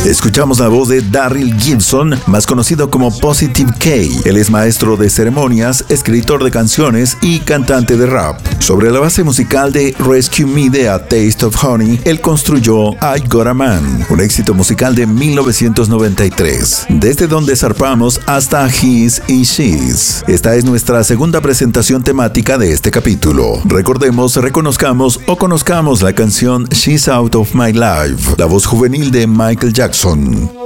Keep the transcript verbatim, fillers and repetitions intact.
Escuchamos la voz de Darryl Gibson, más conocido como Positive K. Él es maestro de ceremonias, escritor de canciones y cantante de rap. Sobre la base musical de Rescue Me de A Taste of Honey, él construyó I Got a Man, un éxito musical de mil novecientos noventa y tres, desde donde zarpamos hasta His y She's. Esta es nuestra segunda presentación temática de este capítulo. Recordemos, reconozcamos o conozcamos la canción She's Out of My Life, la voz juvenil de Michael Jackson.